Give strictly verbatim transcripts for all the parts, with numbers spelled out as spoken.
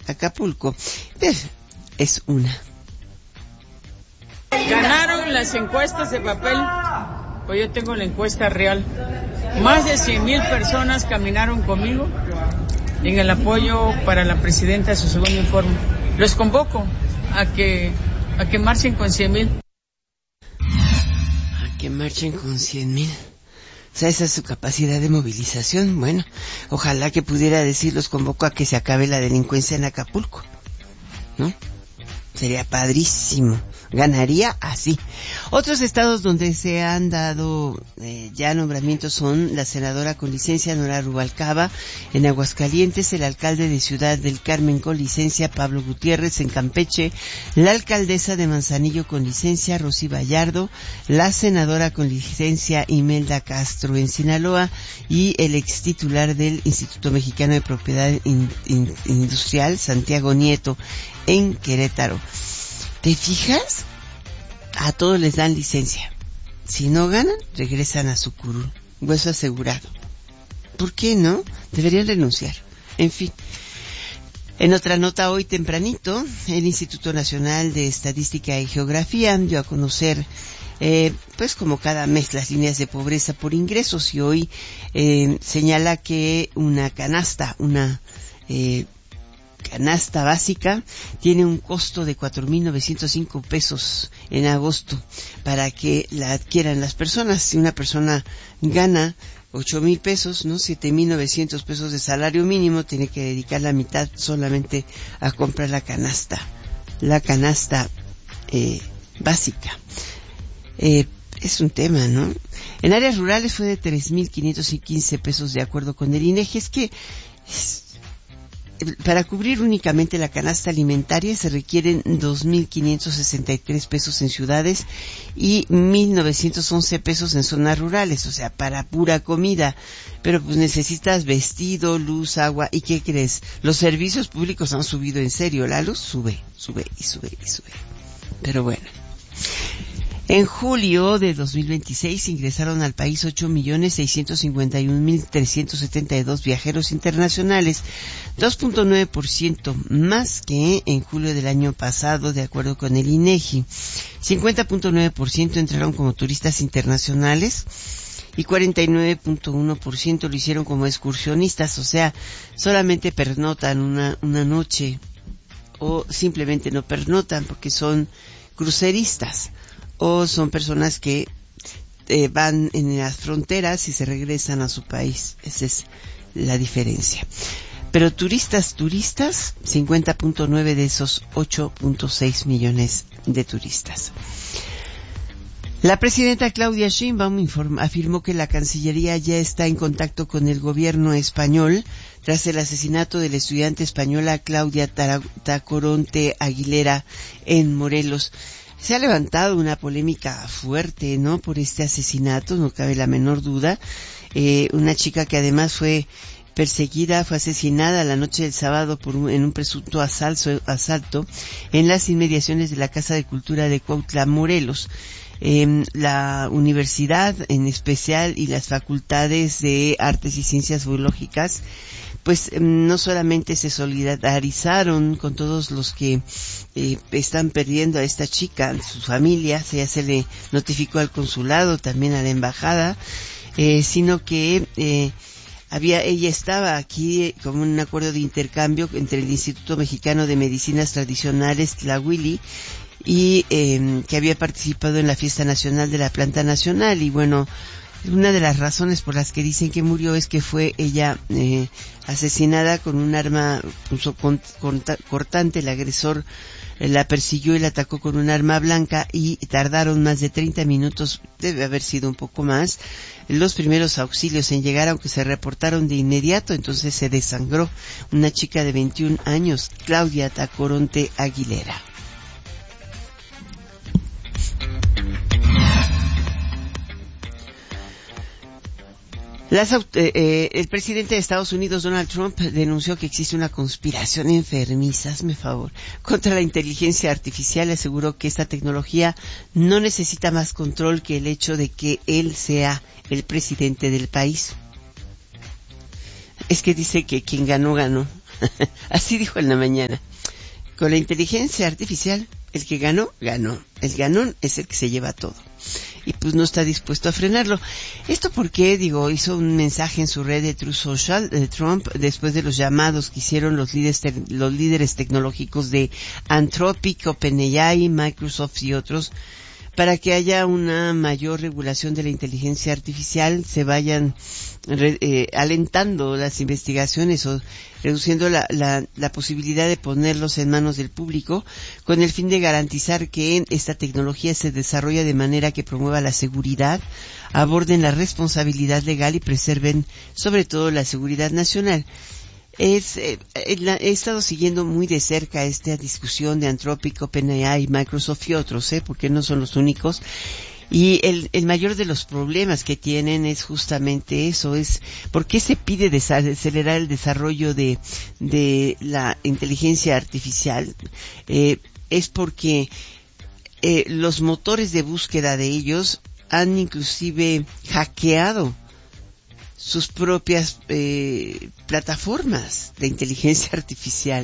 Acapulco. Pero es una. Ganaron las encuestas de papel, pues yo tengo la encuesta real. Más de cien mil personas caminaron conmigo en el apoyo para la presidenta de su segundo informe. Los convoco a que a que marchen con cien mil. A que marchen con cien mil. O sea, esa es su capacidad de movilización. Bueno, ojalá que pudiera decir, los convoco a que se acabe la delincuencia en Acapulco, ¿no? Sería padrísimo. Ganaría así. Otros estados donde se han dado eh, ya nombramientos son la senadora con licencia Nora Rubalcaba en Aguascalientes, el alcalde de Ciudad del Carmen con licencia Pablo Gutiérrez en Campeche, la alcaldesa de Manzanillo con licencia Rosy Vallardo, la senadora con licencia Imelda Castro en Sinaloa y el ex titular del Instituto Mexicano de Propiedad in, in, Industrial Santiago Nieto en Querétaro. ¿Te fijas? A todos les dan licencia. Si no ganan, regresan a su curul. Hueso asegurado. ¿Por qué no? Deberían renunciar. En fin. En otra nota, hoy tempranito, el Instituto Nacional de Estadística y Geografía dio a conocer, eh, pues como cada mes, las líneas de pobreza por ingresos, y hoy eh, señala que una canasta, una eh, canasta básica tiene un costo de cuatro mil novecientos cinco pesos en agosto para que la adquieran las personas. Si una persona gana ocho mil pesos, ¿no? siete mil novecientos pesos de salario mínimo, tiene que dedicar la mitad solamente a comprar la canasta, la canasta eh, básica. Eh, es un tema, ¿no? En áreas rurales fue de tres mil quinientos quince pesos de acuerdo con el INEGI. Es que es, para cubrir únicamente la canasta alimentaria se requieren dos mil quinientos sesenta y tres pesos en ciudades y mil novecientos once pesos en zonas rurales, o sea, para pura comida. Pero pues necesitas vestido, luz, agua, ¿y qué crees? Los servicios públicos han subido en serio, la luz sube, sube y sube y sube. Pero bueno. En julio de dos mil veintiséis ingresaron al país ocho millones seiscientos cincuenta y un mil trescientos setenta y dos viajeros internacionales, dos punto nueve por ciento más que en julio del año pasado, de acuerdo con el INEGI. cincuenta punto nueve por ciento entraron como turistas internacionales y cuarenta y nueve punto uno por ciento lo hicieron como excursionistas, o sea, solamente pernotan una, una noche o simplemente no pernotan porque son cruceristas. O son personas que eh, van en las fronteras y se regresan a su país. Esa es la diferencia. Pero turistas, turistas, cincuenta punto nueve de esos ocho punto seis millones de turistas. La presidenta Claudia Sheinbaum informa, afirmó que la Cancillería ya está en contacto con el gobierno español tras el asesinato de la estudiante española Claudia Tacoronte Aguilera en Morelos. Se ha levantado una polémica fuerte, ¿no?, por este asesinato, no cabe la menor duda. Eh, una chica que además fue perseguida, fue asesinada la noche del sábado por un, en un presunto asalto, asalto en las inmediaciones de la Casa de Cultura de Cuautla, Morelos. Eh, la universidad en especial y las facultades de Artes y Ciencias Biológicas pues no solamente se solidarizaron con todos los que eh, están perdiendo a esta chica, su familia, ya se le notificó al consulado, también a la embajada, eh, sino que eh, había, ella estaba aquí eh, como un acuerdo de intercambio entre el Instituto Mexicano de Medicinas Tradicionales, Tlahuili, y eh, que había participado en la Fiesta Nacional de la Planta Nacional, y bueno, una de las razones por las que dicen que murió es que fue ella eh, asesinada con un arma puso con, con, cortante. El agresor eh, la persiguió y la atacó con un arma blanca y tardaron más de treinta minutos, debe haber sido un poco más, los primeros auxilios en llegar, aunque se reportaron de inmediato. Entonces se desangró una chica de veintiún años, Claudia Tacoronte Aguilera. Las, eh, eh, el presidente de Estados Unidos, Donald Trump, denunció que existe una conspiración enfermiza, hazme favor, contra la inteligencia artificial. Aseguró que esta tecnología no necesita más control que el hecho de que él sea el presidente del país. Es que dice que quien ganó, ganó. Así dijo en la mañana. Con la inteligencia artificial, el que ganó, ganó. El ganón es el que se lleva todo. Y pues no está dispuesto a frenarlo. Esto porque, digo, hizo un mensaje en su red de Truth Social de Trump después de los llamados que hicieron los líderes, te- los líderes tecnológicos de Anthropic, OpenAI, Microsoft y otros, para que haya una mayor regulación de la inteligencia artificial, se vayan re, eh, alentando las investigaciones o reduciendo la, la, la posibilidad de ponerlos en manos del público, con el fin de garantizar que esta tecnología se desarrolle de manera que promueva la seguridad, aborden la responsabilidad legal y preserven sobre todo la seguridad nacional. Es, eh, he estado siguiendo muy de cerca esta discusión de Anthropic, OpenAI, Microsoft y otros, ¿eh? Porque no son los únicos. Y el, el mayor de los problemas que tienen es justamente eso, es ¿por qué se pide desa- acelerar el desarrollo de, de la inteligencia artificial? Eh, es porque eh, los motores de búsqueda de ellos han inclusive hackeado sus propias eh, plataformas de inteligencia artificial.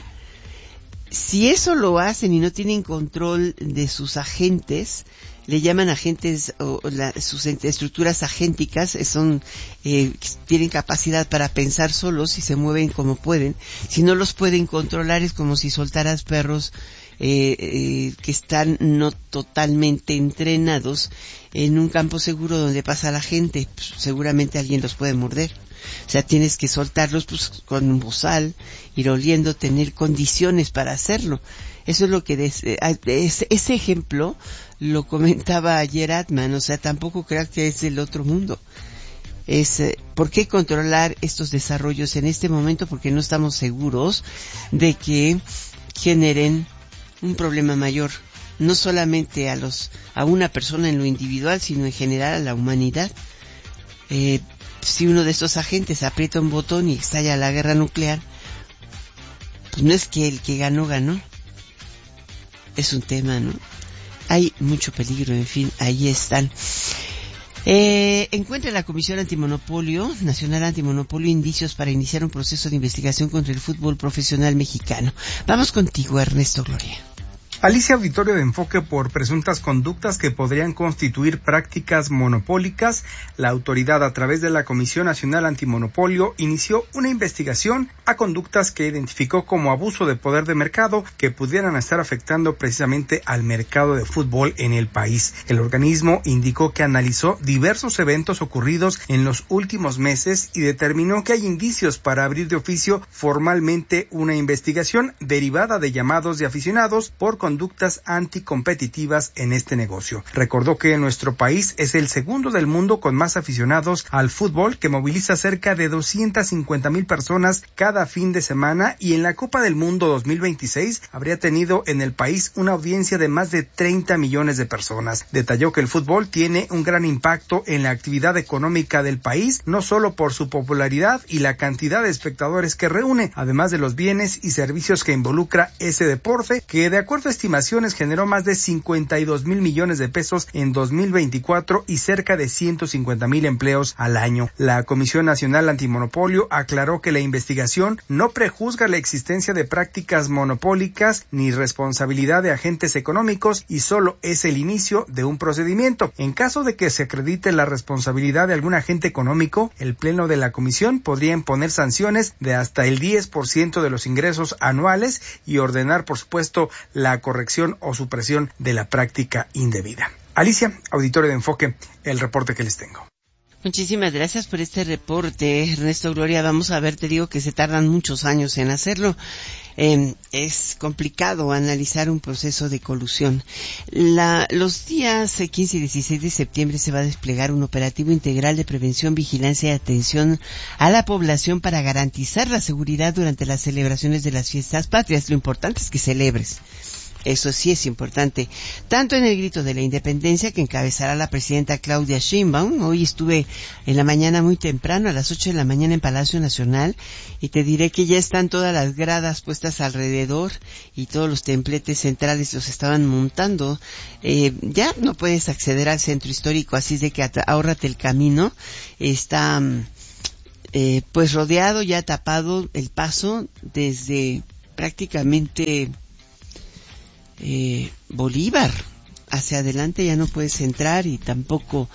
Si eso lo hacen y no tienen control de sus agentes, le llaman agentes, o la, sus estructuras agénticas, son eh, tienen capacidad para pensar solos y se mueven como pueden. Si no los pueden controlar, es como si soltaras perros eh, eh, que están no totalmente entrenados en un campo seguro donde pasa la gente. Pues, seguramente alguien los puede morder. O sea, tienes que soltarlos pues con un bozal, ir oliendo, tener condiciones para hacerlo. Eso es lo que des, eh, ese, ese ejemplo lo comentaba ayer Atman. O sea, tampoco creo que es del otro mundo. Es eh, ¿por qué controlar estos desarrollos en este momento? Porque no estamos seguros de que generen un problema mayor, no solamente a los a una persona en lo individual, sino en general a la humanidad. Eh, si uno de estos agentes aprieta un botón y estalla la guerra nuclear, pues no es que el que ganó, ganó. Es un tema, ¿no? Hay mucho peligro, en fin, ahí están. Eh, encuentra la Comisión Antimonopolio, Nacional Antimonopolio, indicios para iniciar un proceso de investigación contra el fútbol profesional mexicano. Vamos contigo, Ernesto Gloria. Alicia, auditorio de Enfoque por presuntas conductas que podrían constituir prácticas monopólicas. La autoridad, a través de la Comisión Nacional Antimonopolio, inició una investigación a conductas que identificó como abuso de poder de mercado que pudieran estar afectando precisamente al mercado de fútbol en el país. El organismo indicó que analizó diversos eventos ocurridos en los últimos meses y determinó que hay indicios para abrir de oficio formalmente una investigación derivada de llamados de aficionados por conductas anticompetitivas en este negocio. Recordó que nuestro país es el segundo del mundo con más aficionados al fútbol, que moviliza cerca de doscientas cincuenta mil personas cada fin de semana, y en la Copa del Mundo dos mil veintiséis habría tenido en el país una audiencia de más de treinta millones de personas. Detalló que el fútbol tiene un gran impacto en la actividad económica del país, no solo por su popularidad y la cantidad de espectadores que reúne, además de los bienes y servicios que involucra ese deporte, que de acuerdo a estimaciones generó más de cincuenta y dos mil millones de pesos en dos mil veinticuatro y cerca de ciento cincuenta mil empleos al año. La Comisión Nacional Antimonopolio aclaró que la investigación no prejuzga la existencia de prácticas monopólicas ni responsabilidad de agentes económicos y solo es el inicio de un procedimiento. En caso de que se acredite la responsabilidad de algún agente económico, el Pleno de la Comisión podría imponer sanciones de hasta el diez por ciento de los ingresos anuales y ordenar, por supuesto, la corrección o supresión de la práctica indebida. Alicia, auditorio de Enfoque, el reporte que les tengo. Muchísimas gracias por este reporte, Ernesto Gloria. Vamos a ver, te digo que se tardan muchos años en hacerlo. Eh, es complicado analizar un proceso de colusión. La, los días quince y dieciséis de septiembre se va a desplegar un operativo integral de prevención, vigilancia y atención a la población para garantizar la seguridad durante las celebraciones de las fiestas patrias. Lo importante es que celebres. Eso sí es importante, tanto en el grito de la independencia que encabezará la presidenta Claudia Sheinbaum. Hoy estuve en la mañana muy temprano, a las ocho de la mañana en Palacio Nacional, y te diré que ya están todas las gradas puestas alrededor y todos los templetes centrales los estaban montando. Eh, ya no puedes acceder al centro histórico, así es de que ahórrate el camino. Está... eh, pues rodeado, ya tapado el paso desde prácticamente eh, Bolívar hacia adelante, ya no puedes entrar, y tampoco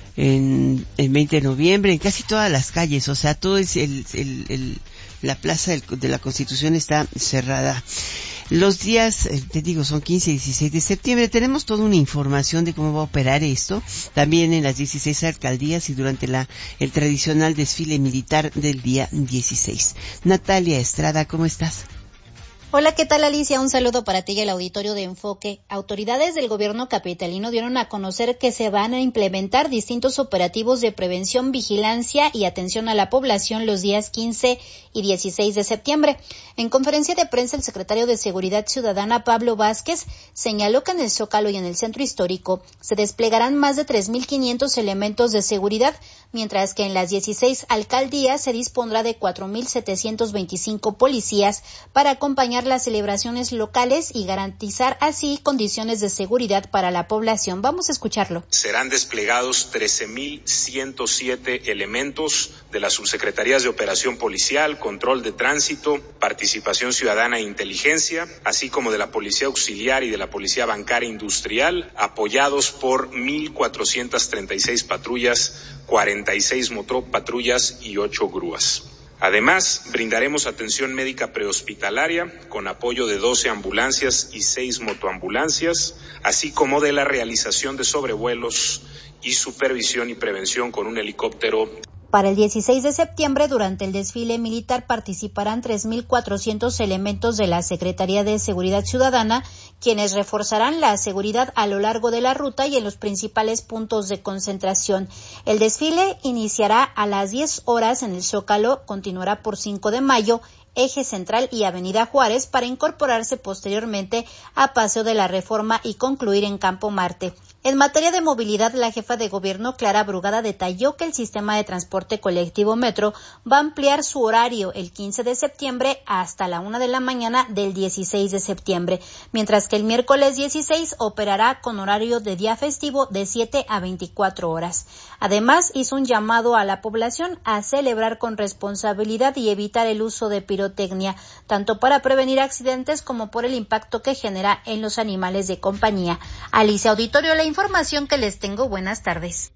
en el veinte de noviembre, en casi todas las calles, o sea, todo es el, el, el la plaza del, de la Constitución está cerrada. Los días, eh, te digo, son quince y dieciséis de septiembre. Tenemos toda una información de cómo va a operar esto, también en las dieciséis alcaldías y durante la el tradicional desfile militar del día dieciséis. Natalia Estrada, ¿cómo estás? Hola, ¿qué tal, Alicia? Un saludo para ti y el auditorio de Enfoque. Autoridades del gobierno capitalino dieron a conocer que se van a implementar distintos operativos de prevención, vigilancia y atención a la población los días quince y dieciséis de septiembre. En conferencia de prensa, el secretario de Seguridad Ciudadana, Pablo Vázquez, señaló que en el Zócalo y en el Centro Histórico se desplegarán más de tres mil quinientos elementos de seguridad, mientras que en las dieciséis alcaldías se dispondrá de cuatro mil setecientos veinticinco policías para acompañar las celebraciones locales y garantizar así condiciones de seguridad para la población. Vamos a escucharlo. Serán desplegados trece mil ciento siete elementos de las subsecretarías de Operación Policial, Control de Tránsito, Participación Ciudadana e Inteligencia, así como de la Policía Auxiliar y de la Policía Bancaria Industrial, apoyados por mil cuatrocientas treinta y seis patrullas, cuarenta y seis motopatrullas y ocho grúas. Además, brindaremos atención médica prehospitalaria con apoyo de doce ambulancias y seis motoambulancias, así como de la realización de sobrevuelos y supervisión y prevención con un helicóptero. Para el dieciséis de septiembre, durante el desfile militar, participarán tres mil cuatrocientos elementos de la Secretaría de Seguridad Ciudadana, quienes reforzarán la seguridad a lo largo de la ruta y en los principales puntos de concentración. El desfile iniciará a las diez horas en el Zócalo, continuará por cinco de mayo, Eje Central y Avenida Juárez, para incorporarse posteriormente a Paseo de la Reforma y concluir en Campo Marte. En materia de movilidad, la jefa de gobierno, Clara Brugada, detalló que el sistema de transporte colectivo Metro va a ampliar su horario el quince de septiembre hasta la una de la mañana del dieciséis de septiembre, mientras que el miércoles dieciséis operará con horario de día festivo de siete a veinticuatro horas. Además, hizo un llamado a la población a celebrar con responsabilidad y evitar el uso de pirotecnia, tanto para prevenir accidentes como por el impacto que genera en los animales de compañía. Alicia, auditorio, la información que les tengo. Buenas tardes.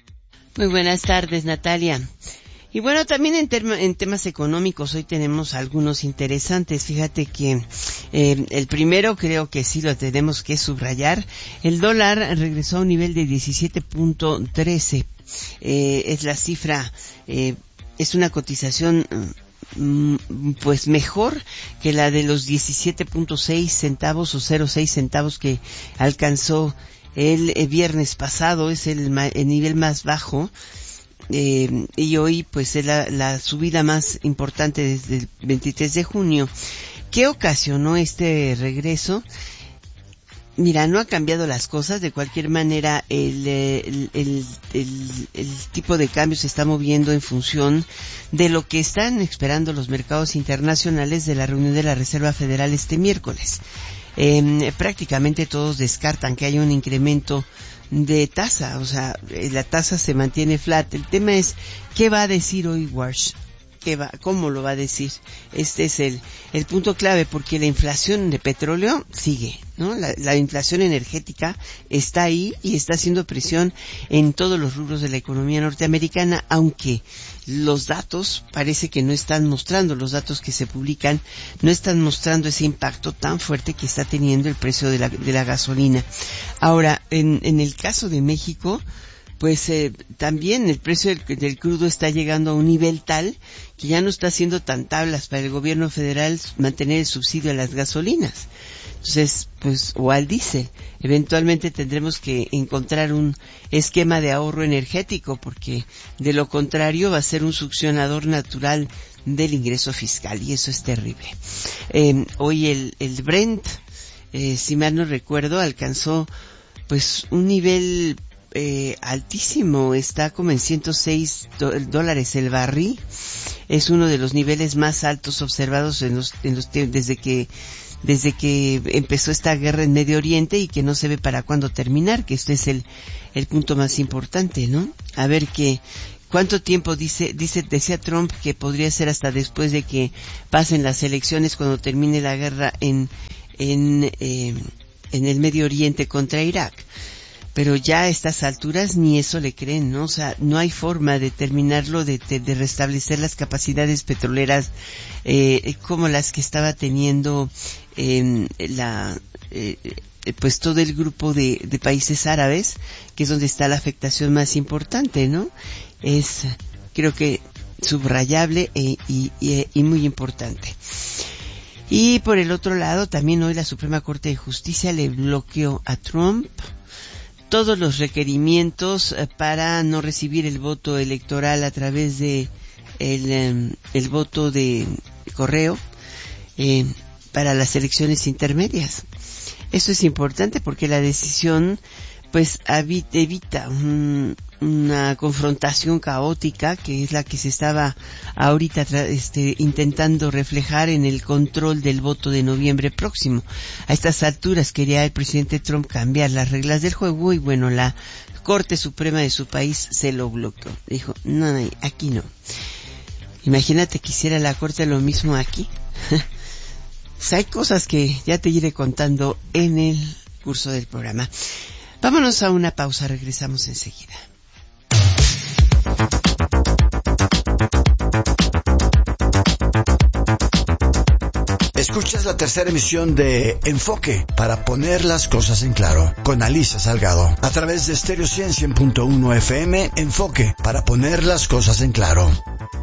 Muy buenas tardes, Natalia. Y bueno, también en, term- en temas económicos hoy tenemos algunos interesantes. Fíjate que eh, el primero creo que sí lo tenemos que subrayar. El dólar regresó a un nivel de diecisiete punto trece. Eh, es la cifra, eh, es una cotización pues mejor que la de los diecisiete punto seis centavos o cero punto seis centavos que alcanzó el, el viernes pasado. Es el, el nivel más bajo, eh, y hoy pues es la, la subida más importante desde el veintitrés de junio. ¿Qué ocasionó este regreso? Mira, no ha cambiado las cosas. De cualquier manera, el, el, el, el, el tipo de cambio se está moviendo en función de lo que están esperando los mercados internacionales de la reunión de la Reserva Federal este miércoles. Eh, prácticamente todos descartan que haya un incremento de tasa, o sea, la tasa se mantiene flat. El tema es, ¿qué va a decir hoy Walsh? ¿Qué va, cómo lo va a decir? Este es el, el punto clave, porque la inflación de petróleo sigue, ¿no? La, la inflación energética está ahí y está haciendo presión en todos los rubros de la economía norteamericana, aunque los datos parece que no están mostrando, los datos que se publican no están mostrando ese impacto tan fuerte que está teniendo el precio de la, de la gasolina. Ahora, en, en el caso de México, pues eh, también el precio del, del crudo está llegando a un nivel tal que ya no está haciendo tan tablas para el gobierno federal mantener el subsidio a las gasolinas. Entonces, pues, o al diésel, eventualmente tendremos que encontrar un esquema de ahorro energético, porque de lo contrario va a ser un succionador natural del ingreso fiscal, y eso es terrible. Eh, hoy el, el Brent, eh, si mal no recuerdo, alcanzó pues un nivel Eh, altísimo, está como en ciento seis do- dólares el barril. Es uno de los niveles más altos observados en los, en los desde que desde que empezó esta guerra en Medio Oriente, y que no se ve para cuándo terminar, que este es el el punto más importante, ¿no? A ver qué ¿Cuánto tiempo dice, dice, decía Trump que podría ser hasta después de que pasen las elecciones, cuando termine la guerra en, en, eh, en el Medio Oriente contra Irak? Pero ya a estas alturas ni eso le creen, ¿no? O sea, no hay forma de terminarlo, de, de, de restablecer las capacidades petroleras eh, como las que estaba teniendo eh, la, eh, pues todo el grupo de, de países árabes, que es donde está la afectación más importante, ¿no? Es, creo que, subrayable e, y, y, y muy importante. Y por el otro lado, también hoy la Suprema Corte de Justicia le bloqueó a Trump todos los requerimientos para no recibir el voto electoral a través de el, el voto de correo eh, para las elecciones intermedias. Esto es importante porque la decisión pues evita un, una confrontación caótica, que es la que se estaba ahorita este, intentando reflejar en el control del voto de noviembre próximo. A estas alturas quería el presidente Trump cambiar las reglas del juego y bueno, la Corte Suprema de su país se lo bloqueó. Dijo, no, no, aquí no. Imagínate que hiciera la Corte lo mismo aquí. Pues hay cosas que ya te iré contando en el curso del programa. Vámonos a una pausa, regresamos enseguida. Escuchas la tercera emisión de Enfoque, para poner las cosas en claro, con Alisa Salgado, a través de Stereo cien punto uno F M. Enfoque, para poner las cosas en claro.